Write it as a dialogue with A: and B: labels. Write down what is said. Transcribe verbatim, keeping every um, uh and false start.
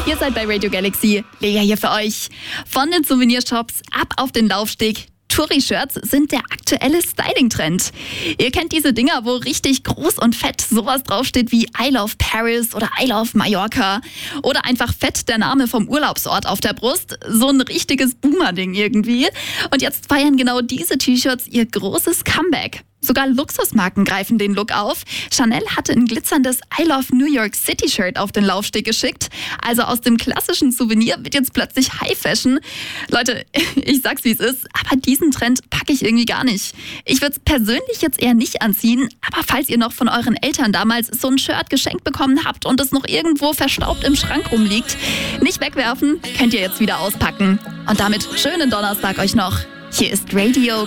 A: Ihr seid bei Radio Galaxy. Lea hier für euch. Von den Souvenirshops ab auf den Laufsteg. Touri-Shirts sind der aktuelle Styling-Trend. Ihr kennt diese Dinger, wo richtig groß und fett sowas draufsteht wie I love Paris oder I love Mallorca. Oder einfach fett der Name vom Urlaubsort auf der Brust. So ein richtiges Boomer-Ding irgendwie. Und jetzt feiern genau diese T-Shirts ihr großes Comeback. Sogar Luxusmarken greifen den Look auf. Chanel hatte ein glitzerndes I love New York City Shirt auf den Laufsteg geschickt. Also aus dem klassischen Souvenir wird jetzt plötzlich High Fashion. Leute, ich sag's wie es ist, aber diesen Trend packe ich irgendwie gar nicht. Ich würde es persönlich jetzt eher nicht anziehen, aber falls ihr noch von euren Eltern damals so ein Shirt geschenkt bekommen habt und es noch irgendwo verstaubt im Schrank rumliegt, nicht wegwerfen, könnt ihr jetzt wieder auspacken. Und damit schönen Donnerstag euch noch. Hier ist Radio